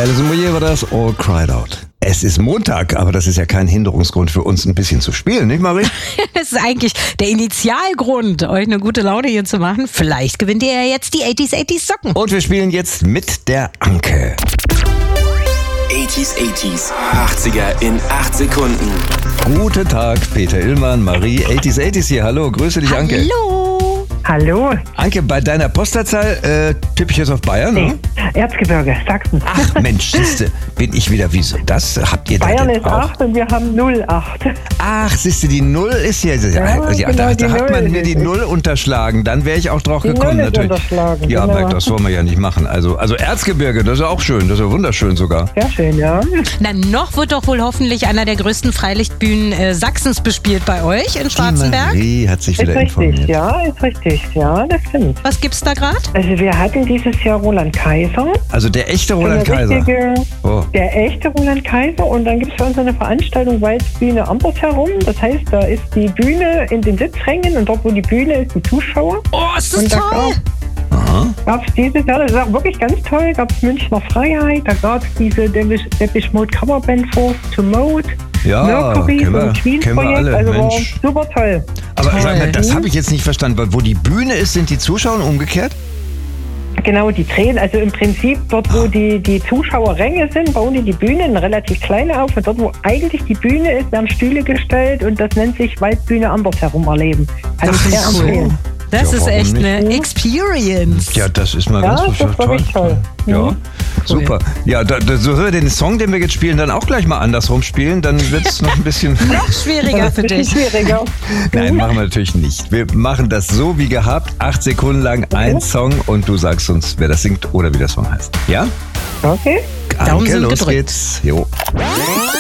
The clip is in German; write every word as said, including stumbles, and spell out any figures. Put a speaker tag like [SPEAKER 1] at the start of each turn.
[SPEAKER 1] Alison Moyet war das, All Cried Out. Es ist Montag, aber das ist ja kein Hinderungsgrund für uns, ein bisschen zu spielen, nicht Marie?
[SPEAKER 2] Das ist eigentlich der Initialgrund, euch eine gute Laune hier zu machen. Vielleicht gewinnt ihr ja jetzt die achtziger achtziger Socken.
[SPEAKER 1] Und wir spielen jetzt mit der Anke.
[SPEAKER 3] achtziger achtziger, achtziger in acht Sekunden.
[SPEAKER 1] Guten Tag, Peter Illmann, Marie, achtziger achtziger hier. Hallo, grüße dich, Anke.
[SPEAKER 2] Hallo.
[SPEAKER 4] Hallo.
[SPEAKER 1] Anke, bei deiner Postleitzahl äh, tippe ich jetzt auf Bayern,
[SPEAKER 4] Nee.
[SPEAKER 1] ne?
[SPEAKER 4] Erzgebirge, Sachsen.
[SPEAKER 1] Ach Mensch, siehste, bin ich wieder wieso? Das habt ihr da
[SPEAKER 4] Bayern
[SPEAKER 1] denn
[SPEAKER 4] ist
[SPEAKER 1] auch?
[SPEAKER 4] acht und wir haben null acht.
[SPEAKER 1] Ach, siehste, die Null ist ja... Ja, ja,
[SPEAKER 4] genau,
[SPEAKER 1] da,
[SPEAKER 4] die
[SPEAKER 1] da hat man
[SPEAKER 4] Null
[SPEAKER 1] mir die
[SPEAKER 4] ist-
[SPEAKER 1] Null unterschlagen, dann wäre ich auch drauf
[SPEAKER 4] Die
[SPEAKER 1] gekommen.
[SPEAKER 4] Null ist
[SPEAKER 1] natürlich.
[SPEAKER 4] unterschlagen,
[SPEAKER 1] Ja,
[SPEAKER 4] genau.
[SPEAKER 1] aber das wollen wir ja nicht machen. Also, also Erzgebirge, das ist auch schön, das ist ja wunderschön sogar.
[SPEAKER 4] Sehr schön, ja.
[SPEAKER 2] Na, noch wird doch wohl hoffentlich einer der größten Freilichtbühnen äh, Sachsens bespielt bei euch in
[SPEAKER 1] Die
[SPEAKER 2] Schwarzenberg.
[SPEAKER 1] Marie hat sich
[SPEAKER 4] Ist
[SPEAKER 1] wieder
[SPEAKER 4] richtig,
[SPEAKER 1] informiert.
[SPEAKER 4] ja, ist richtig. Ja, das stimmt.
[SPEAKER 2] Was gibt's da gerade?
[SPEAKER 4] Also wir hatten dieses Jahr Roland Kaiser.
[SPEAKER 1] Also der echte Roland
[SPEAKER 4] Eine
[SPEAKER 1] Kaiser.
[SPEAKER 4] richtige-
[SPEAKER 1] Oh.
[SPEAKER 4] Der echte Roland Kaiser. Und dann gibt es für uns eine Veranstaltung Waldbühne Ambers herum. Das heißt, da ist die Bühne in den Sitzrängen und dort, wo die Bühne ist, die Zuschauer.
[SPEAKER 2] Oh, ist das
[SPEAKER 4] Und da
[SPEAKER 2] toll!
[SPEAKER 4] gab es dieses Jahr, das war wirklich ganz toll, gab es Münchner Freiheit, da gab es diese Depeche Depeche Mode Coverband Force to Mode,
[SPEAKER 1] Ja,
[SPEAKER 4] Mercury
[SPEAKER 1] kennen wir-
[SPEAKER 4] und Queen
[SPEAKER 1] kennen wir
[SPEAKER 4] Projekt,
[SPEAKER 1] alle,
[SPEAKER 4] also war
[SPEAKER 1] Mensch.
[SPEAKER 4] super toll.
[SPEAKER 1] Aber
[SPEAKER 2] Toll.
[SPEAKER 1] sag mal, das habe ich jetzt nicht verstanden. weil Wo die Bühne ist, sind die Zuschauer umgekehrt?
[SPEAKER 4] Genau, die drehen, also im Prinzip dort, wo die, die Zuschauerränge sind, bauen die die Bühne, eine relativ kleine auf. Und dort, wo eigentlich die Bühne ist, werden Stühle gestellt und das nennt sich Waldbühne Ambers herum erleben. Kann ich
[SPEAKER 1] Ach
[SPEAKER 4] sehr
[SPEAKER 1] so.
[SPEAKER 4] empfehlen.
[SPEAKER 2] Das
[SPEAKER 1] Ja,
[SPEAKER 2] ist
[SPEAKER 1] warum
[SPEAKER 2] echt
[SPEAKER 1] nicht?
[SPEAKER 2] eine Experience.
[SPEAKER 1] Ja, das ist mal
[SPEAKER 4] Ja,
[SPEAKER 1] ganz
[SPEAKER 4] das ist
[SPEAKER 1] toll.
[SPEAKER 4] wirklich toll.
[SPEAKER 1] Ja,
[SPEAKER 4] Mhm.
[SPEAKER 1] super. Ja, da, da, so sollen wir den Song, den wir jetzt spielen, dann auch gleich mal andersrum spielen. Dann wird es noch ein bisschen...
[SPEAKER 2] Noch schwieriger für
[SPEAKER 4] Das ist
[SPEAKER 2] dich.
[SPEAKER 4] schwieriger.
[SPEAKER 1] Nein, machen wir natürlich nicht. Wir machen das so wie gehabt. Acht Sekunden lang ein Song und du sagst uns, wer das singt oder wie der Song heißt. Ja?
[SPEAKER 4] Okay.
[SPEAKER 2] Daumen
[SPEAKER 1] Anke,
[SPEAKER 2] sind
[SPEAKER 1] los
[SPEAKER 2] gedrückt.
[SPEAKER 1] geht's. Jo.